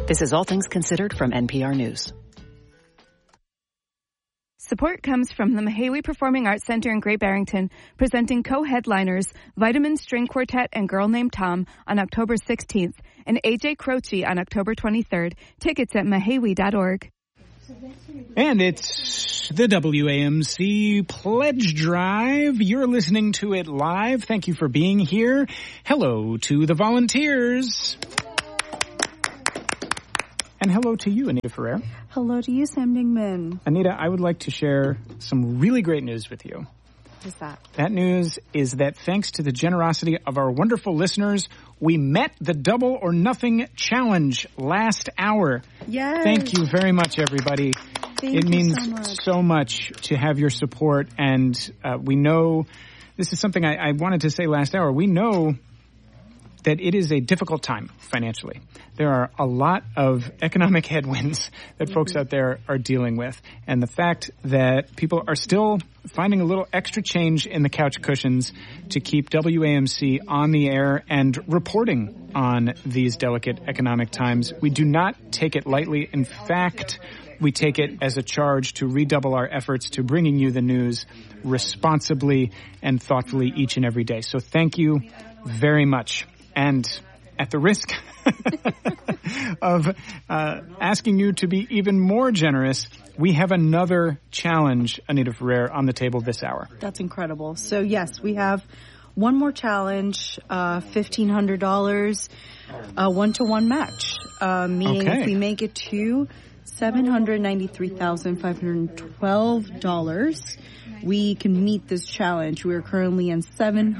This is All Things Considered from NPR News. Support comes from the Mahawi Performing Arts Center in Great Barrington, presenting co-headliners Vitamin String Quartet and Girl Named Tom on October 16th and AJ Croce on October 23rd. Tickets at mahawi.org. And it's the WAMC Pledge Drive. You're listening to it live. Thank you for being here. Hello to the volunteers. And hello to you, Anita Ferrer. Hello to you, Sam Dingman. Anita, I would like to share some really great news with you. What is that? That news is that thanks to the generosity of our wonderful listeners, we met the Double or Nothing Challenge last hour. Yes. Thank you very much, everybody. It means so much to have your support, and we know, this is something I wanted to say last hour, we know that it is a difficult time financially. There are a lot of economic headwinds that folks out there are dealing with. And the fact that people are still finding a little extra change in the couch cushions to keep WAMC on the air and reporting on these delicate economic times, we do not take it lightly. In fact, we take it as a charge to redouble our efforts to bringing you the news responsibly and thoughtfully each and every day. So thank you very much. And at the risk of asking you to be even more generous, we have another challenge, Anita Ferrer, on the table this hour. That's incredible. So, yes, we have one more challenge, $1,500, one-to-one match, meaning if we make it to $793,512, we can meet this challenge. We are currently in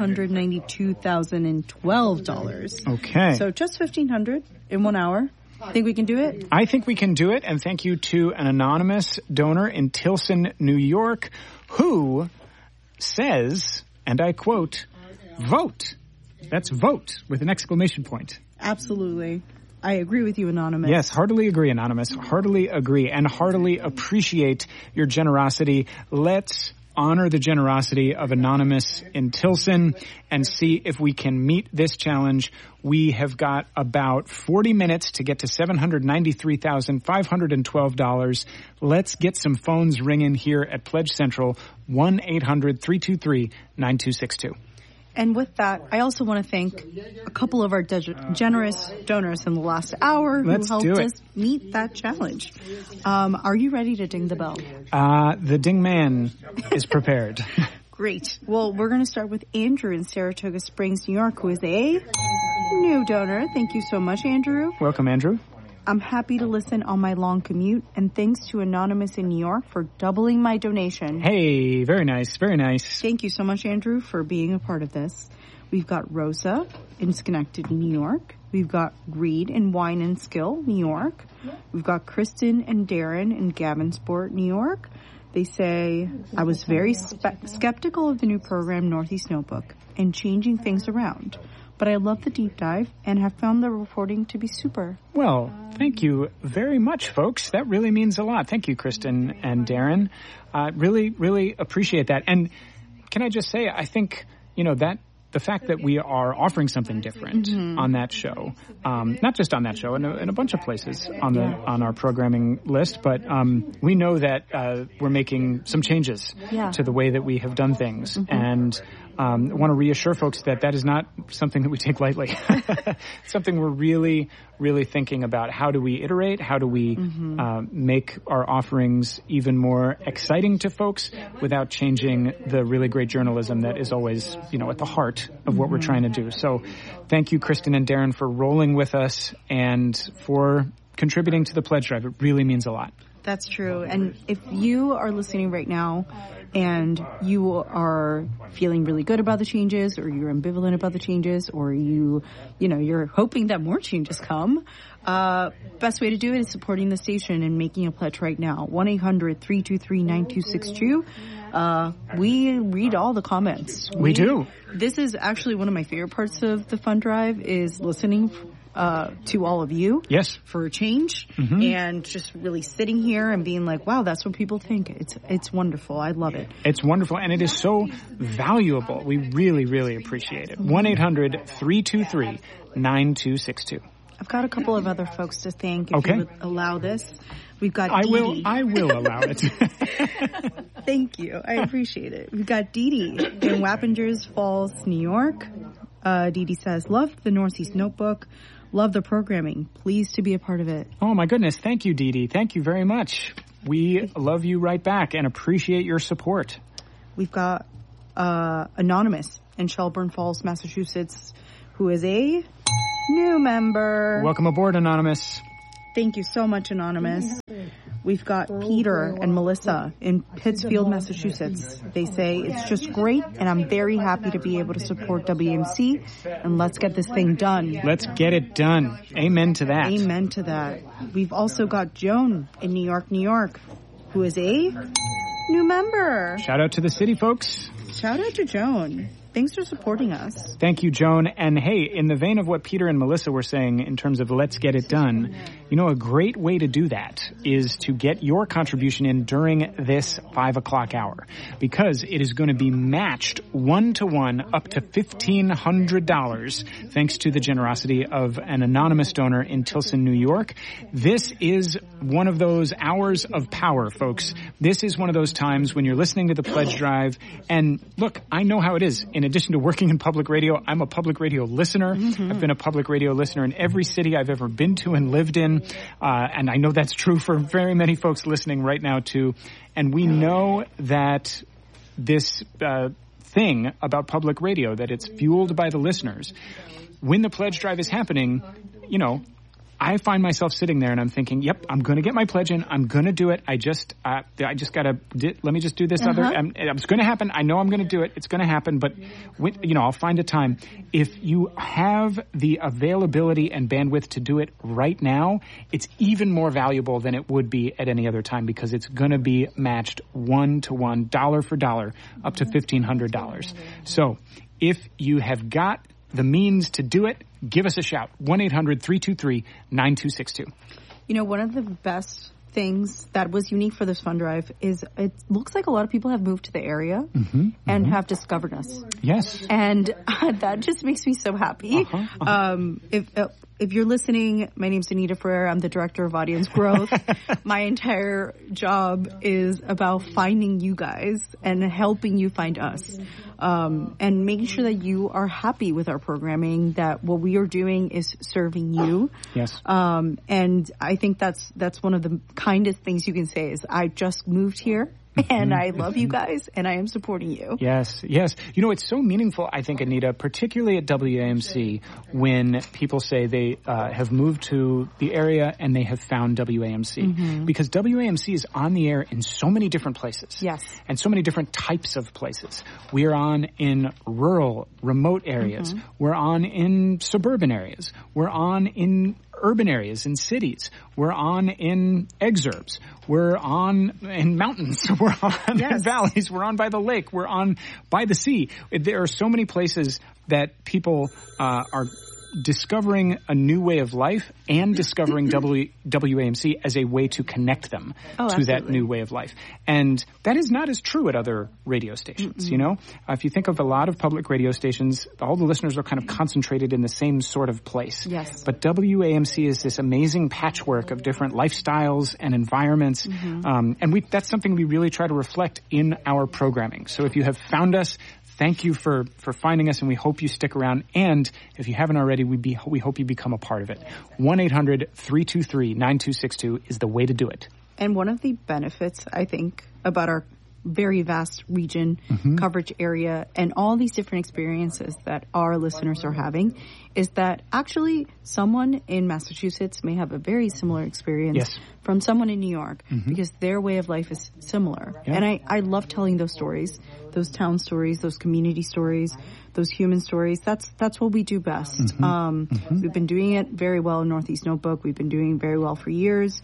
$792,012. Okay. So just $1,500 in 1 hour. Think we can do it? I think we can do it, and thank you to an anonymous donor in Tilson, New York, who says, and I quote, vote. That's vote with an exclamation point. Absolutely. I agree with you, Anonymous. Yes, heartily agree, Anonymous. Heartily agree and heartily appreciate your generosity. Let's honor the generosity of Anonymous in Tilson and see if we can meet this challenge. We have got about 40 minutes to get to $793,512. Let's get some phones ringing here at Pledge Central, 1-800-323-9262. And with that, I also want to thank a couple of our generous donors in the last hour who helped us meet that challenge. Are you ready to ding the bell? The ding man is prepared. Great. Well, we're going to start with Andrew in Saratoga Springs, New York, who is a new donor. Thank you so much, Andrew. Welcome, Andrew. I'm happy to listen on my long commute, and thanks to Anonymous in New York for doubling my donation. Hey, very nice, very nice. Thank you so much, Andrew, for being a part of this. We've got Rosa in Schenectady, New York. We've got Reed in Wine and Skill, New York. We've got Kristen and Darren in Gavinsport, New York. They say, I was very skeptical of the new program, Northeast Notebook, and changing things around. But I love the deep dive and have found the reporting to be super. Well, thank you very much, folks. That really means a lot. Thank you, Kristen and Darren. Really, really appreciate that. And can I just say, I think, that the fact that we are offering something different on that show, not just on that show, in a bunch of places on our programming list, but we know that we're making some changes to the way that we have done things. And I want to reassure folks that is not something that we take lightly. Something we're really, really thinking about. How do we iterate? How do we make our offerings even more exciting to folks without changing the really great journalism that is always, at the heart of what we're trying to do. So thank you, Kristen and Darren, for rolling with us and for contributing to the Pledge Drive. It really means a lot. That's true. And if you are listening right now and you are feeling really good about the changes, or you're ambivalent about the changes, or you're hoping that more changes come, best way to do it is supporting the station and making a pledge right now. 1-800-323-9262. We read all the comments. We do. This is actually one of my favorite parts of the fund drive, is listening to all of you. Yes. For a change. And just really sitting here and being like, wow, that's what people think. It's wonderful. I love it. It's wonderful. And it is so valuable. We really, really appreciate it. 1-800-323-9262. I've got a couple of other folks to thank, if Okay. you would allow this. We've got I Dee. will allow it. Thank you. I appreciate it. We've got Dee Dee in Wappingers Falls, New York. Dee Dee says, love the Northeast Notebook. Love the programming. Pleased to be a part of it. Oh, my goodness. Thank you, Dee Dee. Thank you very much. We love you right back and appreciate your support. We've got Anonymous in Shelburne Falls, Massachusetts, who is a new member. Welcome aboard, Anonymous. Thank you so much, Anonymous. We've got Peter and Melissa in Pittsfield, Massachusetts. They say, it's just great, and I'm very happy to be able to support WAMC, and let's get this thing done. Let's get it done. Amen to that. Amen to that. We've also got Joan in New York, New York, who is a new member. Shout out to the city, folks. Shout out to Joan. Thanks for supporting us. Thank you, Joan. And hey, in the vein of what Peter and Melissa were saying in terms of let's get it done, you know, a great way to do that is to get your contribution in during this 5 o'clock hour, because it is going to be matched 1-to-1 up to $1,500 thanks to the generosity of an anonymous donor in Tilson, New York. This is one of those hours of power, folks. This is one of those times when you're listening to the pledge drive. And look, I know how it is. In addition to working in public radio, I'm a public radio listener. Mm-hmm. I've been a public radio listener in every city I've ever been to and lived in. And I know that's true for very many folks listening right now, too. And we know that this thing about public radio, that it's fueled by the listeners. When the pledge drive is happening, you know, I find myself sitting there and I'm thinking, yep, I'm going to get my pledge in. I'm going to do it. I just got to, let me just do this other, it's going to happen. I know I'm going to do it. It's going to happen. But, I'll find a time. If you have the availability and bandwidth to do it right now, it's even more valuable than it would be at any other time, because it's going to be matched 1-to-1, dollar for dollar, up to $1,500. So if you have got the means to do it, give us a shout. 1-800-323-9262. You know, one of the best things that was unique for this fund drive is it looks like a lot of people have moved to the area and have discovered us. Yes. And that just makes me so happy. If you're listening, my name's Anita Ferrer. I'm the Director of Audience Growth. My entire job is about finding you guys and helping you find us. And making sure that you are happy with our programming, that what we are doing is serving you. Yes. And I think that's one of the kindest things you can say is, I just moved here. And I love you guys, and I am supporting you. Yes, yes. You know, it's so meaningful, I think, Anita, particularly at WAMC, when people say they have moved to the area and they have found WAMC. Because WAMC is on the air in so many different places. Yes. And so many different types of places. We are on in rural, remote areas. We're on in suburban areas. We're on in urban areas, in cities. We're on in exurbs. We're on in mountains. We're on in valleys. We're on by the lake. We're on by the sea. There are so many places that people are discovering a new way of life and discovering WAMC as a way to connect them to that new way of life. And that is not as true at other radio stations, you know? If you think of a lot of public radio stations, all the listeners are kind of concentrated in the same sort of place. Yes. But WAMC is this amazing patchwork of different lifestyles and environments. And that's something we really try to reflect in our programming. So if you have found us, thank you for finding us, and we hope you stick around. And if you haven't already, we hope you become a part of it. 1-800-323-9262 is the way to do it. And one of the benefits, I think, about our very vast region, coverage area, and all these different experiences that our listeners are having is that actually someone in Massachusetts may have a very similar experience from someone in New York because their way of life is similar. And I love telling those stories, those town stories, those community stories, those human stories. That's what we do best. We've been doing it very well in Northeast Notebook. We've been doing very well for years.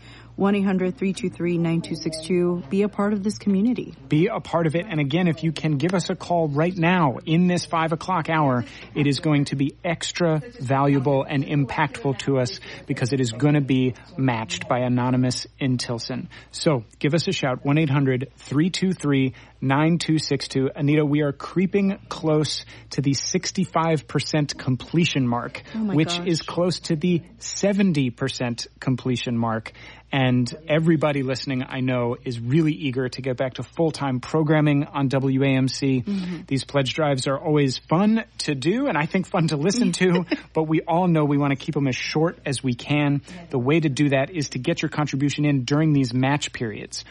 1-800-323-9262. Be a part of this community. Be a part of it. And again, if you can give us a call right now in this 5 o'clock hour, it is going to be extra valuable and impactful to us because it is going to be matched by Anonymous in Tilson. So give us a shout, 1-800-323-9262. 9262. Anita, we are creeping close to the 65% completion mark, which is close to the 70% completion mark. And everybody listening, I know, is really eager to get back to full-time programming on WAMC. Mm-hmm. These pledge drives are always fun to do, and I think fun to listen to, but we all know we want to keep them as short as we can. The way to do that is to get your contribution in during these match periods.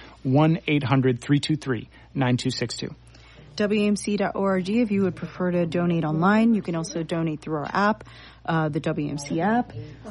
1-800-323-9262. WAMC.org if you would prefer to donate online. You can also donate through our app, the WAMC app.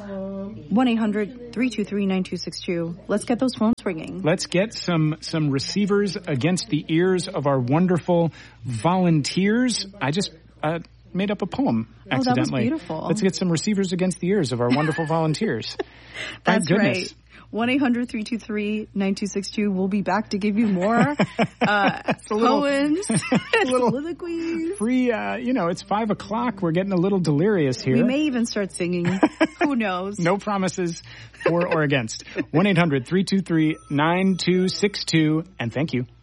1-800-323-9262. Let's get those phones ringing. Let's get some receivers against the ears of our wonderful volunteers. I just made up a poem accidentally. That was beautiful. Let's get some receivers against the ears of our wonderful volunteers. That's right. 1-800-323-9262. We'll be back to give you more poems, soliloquies. Free, it's 5 o'clock. We're getting a little delirious here. We may even start singing. Who knows? No promises for or against. 1-800-323-9262. And thank you.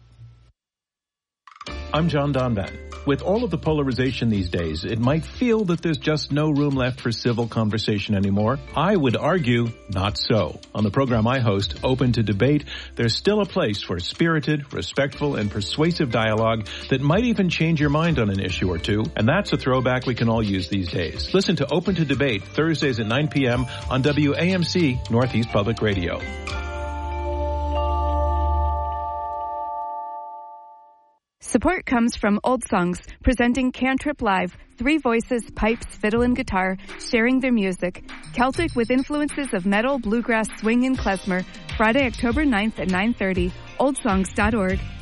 I'm John Donvan. With all of the polarization these days, it might feel that there's just no room left for civil conversation anymore. I would argue not so. On the program I host, Open to Debate, there's still a place for spirited, respectful, and persuasive dialogue that might even change your mind on an issue or two. And that's a throwback we can all use these days. Listen to Open to Debate Thursdays at 9 p.m. on WAMC Northeast Public Radio. Support comes from Old Songs, presenting Cantrip Live, 3 voices, pipes, fiddle, and guitar, sharing their music. Celtic with influences of metal, bluegrass, swing, and klezmer, Friday, October 9th at 9:30, oldsongs.org.